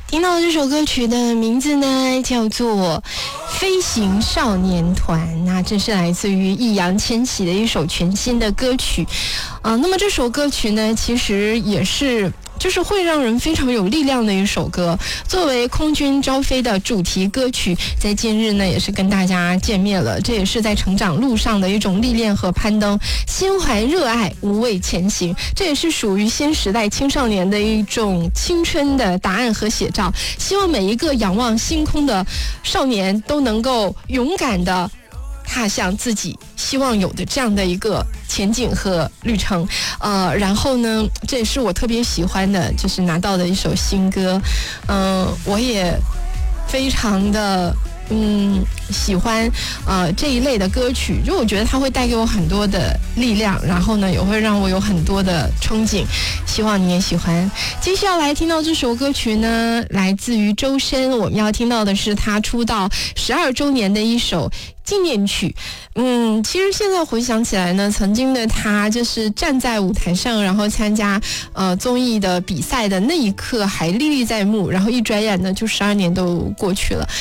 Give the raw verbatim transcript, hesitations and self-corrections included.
听到这首歌曲的名字呢，叫做《飞行少年团》，那这是来自于易烊千玺的一首全新的歌曲。啊、呃，那么这首歌曲呢，其实也是。就是会让人非常有力量的一首歌，作为空军招飞的主题歌曲，在近日呢也是跟大家见面了。这也是在成长路上的一种历练和攀登，心怀热爱，无畏前行。这也是属于新时代青少年的一种青春的答案和写照。希望每一个仰望星空的少年都能够勇敢的踏向自己希望有的这样的一个前景和旅程，呃，然后呢，这也是我特别喜欢的，就是拿到的一首新歌，嗯、呃，我也非常的嗯喜欢呃这一类的歌曲，就我觉得它会带给我很多的力量，然后呢，也会让我有很多的憧憬，希望你也喜欢。接下来听到这首歌曲呢，来自于周深，我们要听到的是他出道十二周年的一首纪念曲。嗯，其实现在回想起来呢，曾经的他就是站在舞台上，然后参加呃综艺的比赛的那一刻还历历在目，然后一转眼呢就十二年都过去了。